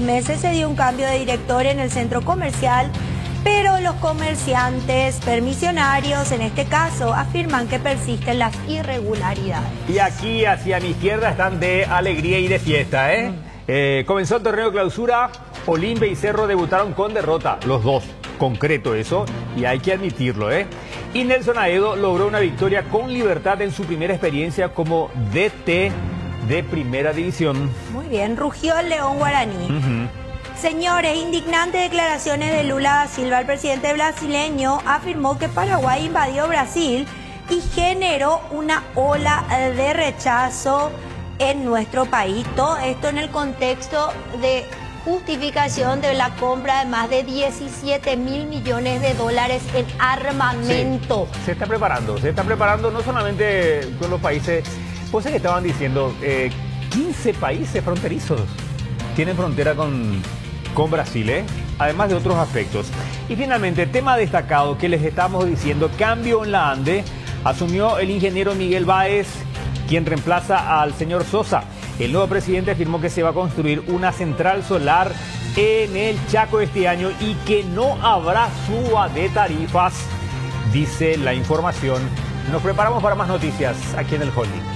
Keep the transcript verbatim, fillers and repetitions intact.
meses se dio un cambio de director en el centro comercial, pero los comerciantes permisionarios, en este caso, afirman que persisten las irregularidades. Y aquí hacia mi izquierda están de alegría y de fiesta, ¿eh? Mm. Eh, comenzó el torneo de clausura, Olimpia y Cerro debutaron con derrota, los dos, concreto eso, y hay que admitirlo, ¿eh? Y Nelson Aedo logró una victoria con Libertad en su primera experiencia como D T de Primera División. Muy bien, rugió el León Guaraní. Uh-huh. Señores, indignantes declaraciones de Lula da Silva. El presidente brasileño afirmó que Paraguay invadió Brasil y generó una ola de rechazo en nuestro país. Todo esto en el contexto de justificación de la compra de más de diecisiete mil millones de dólares en armamento. Sí, se está preparando, se está preparando no solamente con los países, pues que estaban diciendo, eh, quince países fronterizos tienen frontera con, con Brasil, ¿eh? Además de otros aspectos. Y finalmente, tema destacado que les estamos diciendo, cambio en la ANDE, asumió el ingeniero Miguel Báez, quien reemplaza al señor Sosa. El nuevo presidente afirmó que se va a construir una central solar en el Chaco este año y que no habrá suba de tarifas, dice la información. Nos preparamos para más noticias aquí en el Holding.